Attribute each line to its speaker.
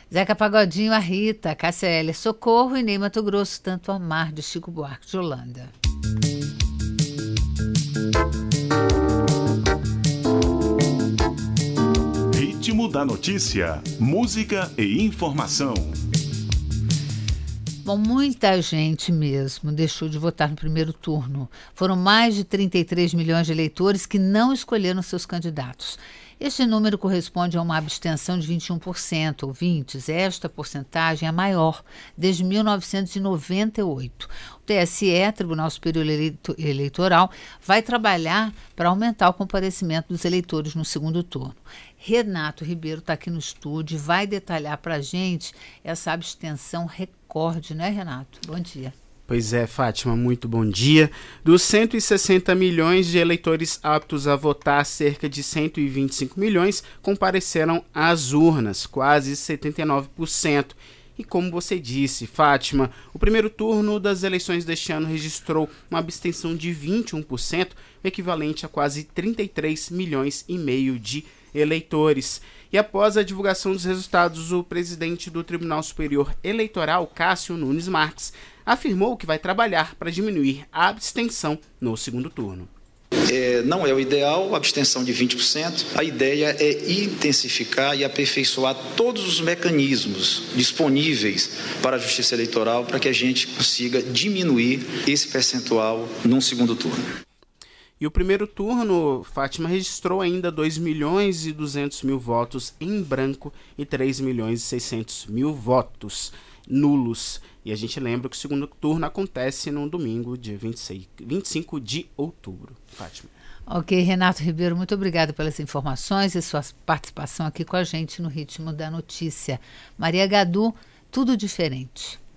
Speaker 1: Zeca Pagodinho, a Rita, Cássia Eller, Socorro e Ney Matogrosso, Tanto Amar, de Chico Buarque de Holanda.
Speaker 2: Ritmo da notícia, música e informação.
Speaker 1: Bom, muita gente mesmo deixou de votar no primeiro turno. Foram mais de 33 milhões de eleitores que não escolheram seus candidatos. Este número corresponde a uma abstenção de 21%, ouvintes. Esta porcentagem é a maior desde 1998. O TSE, Tribunal Superior Eleitoral, vai trabalhar para aumentar o comparecimento dos eleitores no segundo turno. Renato Ribeiro está aqui no estúdio e vai detalhar para a gente essa abstenção recorde, né, Renato? Bom dia.
Speaker 3: Pois é, Fátima, muito bom dia. Dos 160 milhões de eleitores aptos a votar, cerca de 125 milhões compareceram às urnas, quase 79%. E como você disse, Fátima, o primeiro turno das eleições deste ano registrou uma abstenção de 21%, equivalente a quase 33 milhões e meio de eleitores. E após a divulgação dos resultados, o presidente do Tribunal Superior Eleitoral, Cássio Nunes Marques, afirmou que vai trabalhar para diminuir a abstenção no segundo turno.
Speaker 4: Não é o ideal, a abstenção de 20%. A ideia é intensificar e aperfeiçoar todos os mecanismos disponíveis para a Justiça Eleitoral para que a gente consiga diminuir esse percentual num segundo turno.
Speaker 3: E o primeiro turno, Fátima, registrou ainda 2 milhões e 200 mil votos em branco e 3 milhões e 600 mil votos nulos. E a gente lembra que o segundo turno acontece no domingo, dia 25 de outubro. Fátima.
Speaker 1: Ok, Renato Ribeiro, muito obrigada pelas informações e sua participação aqui com a gente no Ritmo da Notícia. Maria Gadu, tudo diferente.